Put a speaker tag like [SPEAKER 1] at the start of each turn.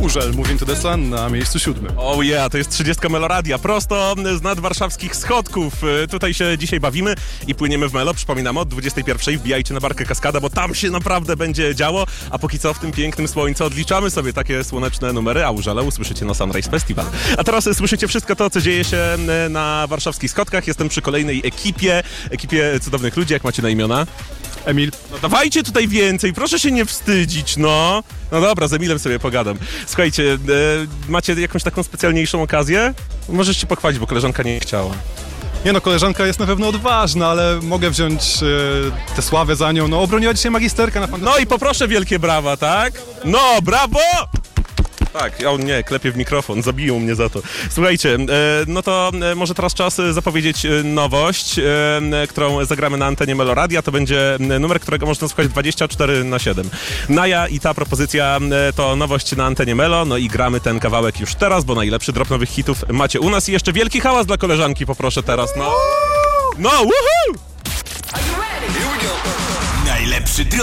[SPEAKER 1] Kurzel, Moving to the Sun na miejscu 7.
[SPEAKER 2] Oh yeah, to jest 30 Meloradia, prosto z nadwarszawskich schodków. Tutaj się dzisiaj bawimy i płyniemy w Melo. Przypominam, od 21 wbijajcie na barkę Kaskada, bo tam się naprawdę będzie działo. A póki co w tym pięknym słońcu odliczamy sobie takie słoneczne numery, a Urzele usłyszycie na Sunrise Festival. A teraz słyszycie wszystko to, co dzieje się na warszawskich schodkach. Jestem przy kolejnej ekipie cudownych ludzi. Jak macie na imiona?
[SPEAKER 1] Emil.
[SPEAKER 2] No dawajcie tutaj więcej, proszę się nie wstydzić, no. No dobra, z Emilem sobie pogadam. Słuchajcie, macie jakąś taką specjalniejszą okazję? Możesz się pochwalić, bo koleżanka nie chciała.
[SPEAKER 1] Nie no, koleżanka jest na pewno odważna, ale mogę wziąć tę sławę za nią. No, obroniła dzisiaj magisterkę na
[SPEAKER 2] No i poproszę wielkie brawa, tak? No, brawo! Tak, o nie, klepię w mikrofon, zabiją mnie za to. Słuchajcie, no to może teraz czas zapowiedzieć nowość, którą zagramy na antenie Meloradia. To będzie numer, którego można słuchać 24/7. Naja i ta propozycja to nowość na antenie Melo, no i gramy ten kawałek już teraz, bo najlepszy drop nowych hitów macie u nas. I jeszcze wielki hałas dla koleżanki poproszę teraz, no. No, woohoo!
[SPEAKER 3] Najlepszy drop